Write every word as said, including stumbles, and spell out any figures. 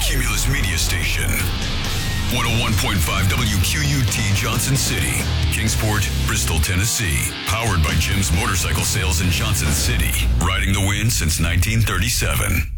Cumulus Media Station. one oh one point five W Q U T Johnson City, Kingsport, Bristol, Tennessee. Powered by Jim's Motorcycle Sales in Johnson City. Riding the wind since nineteen thirty-seven.